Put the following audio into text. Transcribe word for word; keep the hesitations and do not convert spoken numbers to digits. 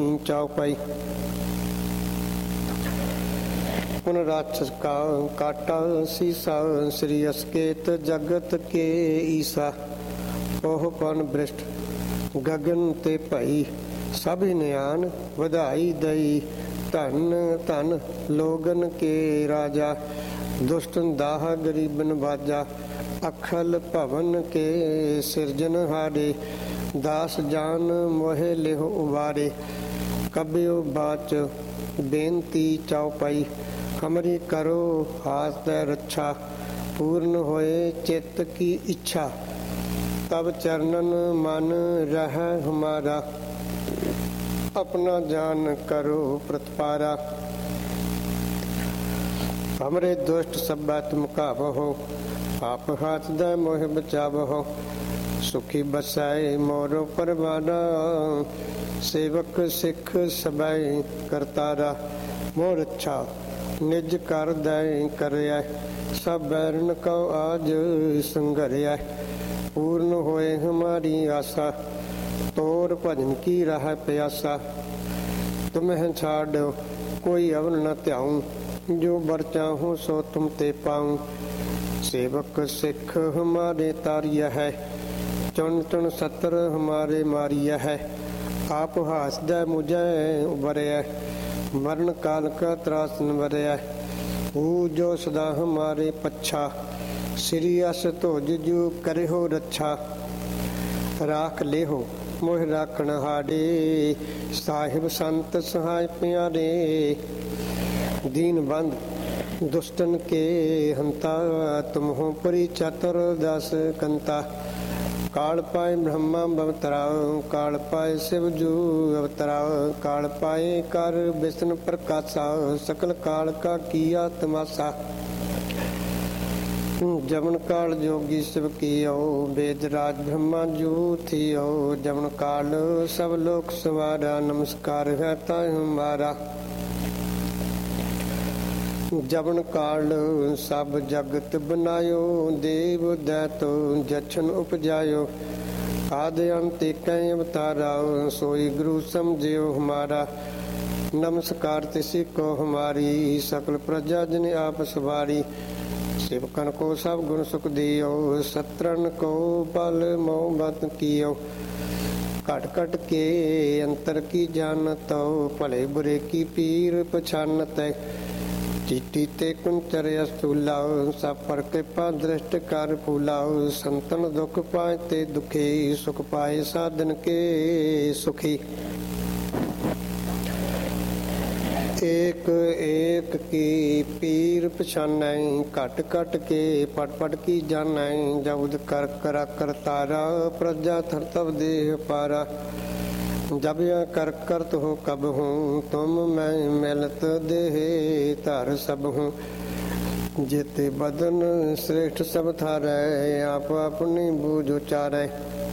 चौपाई। पुनराक्षस का काटा सीसा, श्री अस्केत जगत के ईसा। ओह पन भ्रिष्ट गगन ते भई, सब नियान वधाई दई। धन धन लोगन के राजा, दुष्टन दाह गरीबन बाजा। अखल भवन के सिरजनहारे, दास जान मोहे लेहो उबारे। कब्यो बाच बेनती चौपाई, हमरी करो हाथ रक्षा। पूर्ण होए चित्त की इच्छा, तब चरणन मन रह हमारा। अपना जान करो प्रतिपारा, हमरे दुष्ट सब तुम काबहो। आप हाथ द मोह बचावहो, सुखी बसाए मोरो परवाना। सेवक सिख सबै करतारा, मोर अच्छा निज कर दय करया। सब बैरन को आज संघरया, पूर्ण होए हमारी आशा। तोर भजन की राह प्यासा, तुम्हें छाड़ कोई अवल न त्याऊं। जो बर चाहूं सो तुम ते पाऊं। सेवक सिख हमारे तारिया है, चुन चुन सतर हमारे मारिया है। आप हास दे मुझे उबरया, मरण काल का त्रास न बरया। वो जो सदा हमारे पच्छा, श्री अस धोज जो करे हो रक्षा। राख ले हो मोह राखण हारे, साहिब संत सहाय प्यारे। दीन बंद दुष्टन के हंता, तुम हो परि चतुर दस कंता। काल पाए ब्रह्मा अवतराओ, काल पाए शिव जू अवतराओ। काल पाए कर विष्णु प्रकाशा, सकल काल का किया तमाशा। जमन काल जोगी शिव कियो, वेद राज ब्रह्मा जू थियो। जमन काल सब लोक सवारा, नमस्कार है ताय हमारा। जबन काल सब जगत बनायो, देव दैतो जछन उपजायो। आदि अंत कई अवतारा, सोई गुरु समझियो हमारा। नमस्कार तिसी को हमारी, सकल प्रजा जन आप सवारी। सेवकन को सब गुण सुख दियो, सत्रन को बल मोहब्बत कियो। कट कट के अंतर की जानत, भले बुरे की पीर पछानत। चीटी ते कुंचर असूला, सब पर कृपा दृष्ट कर फूलाओ। संतन दुख पाए ते दुखी, सुख पाए साधन के सुखी। एक एक की पीर पछानै, घट घट के पट पट की जानै। जबुद कर करा करतारा, प्रजा थर तब देह पारा। जब यह कर करत हो कब हूँ, तुम मैं मिलत देह धर सब हूँ। जेते बदन श्रेष्ठ सब थारै, आप अपनी बूझ उचारै।